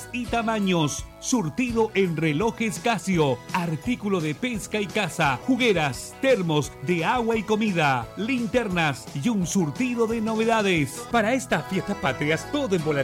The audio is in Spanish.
y tamaños. Surtido en relojes Casio, artículo de pesca y caza, jugueras, termos de agua y comida, linternas y un surtido de novedades. Para estas fiestas patrias, todo en Volantín